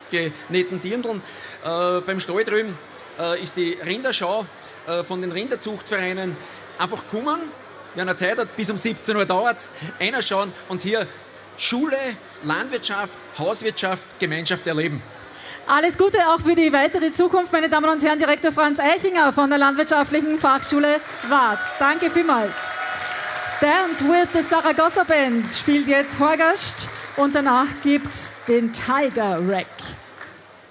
genähten Dirndln. Beim Stall drüben ist die Rinderschau von den Rinderzuchtvereinen einfach gekommen. Wer noch Zeit hat, bis um 17 Uhr dauert es. Einschauen und hier Schule, Landwirtschaft, Hauswirtschaft, Gemeinschaft erleben. Alles Gute auch für die weitere Zukunft, meine Damen und Herren. Direktor Franz Eichinger von der Landwirtschaftlichen Fachschule Waadt. Danke vielmals. Dance with the Saragossa Band spielt jetzt Horgast und danach gibt's den Tiger Rack.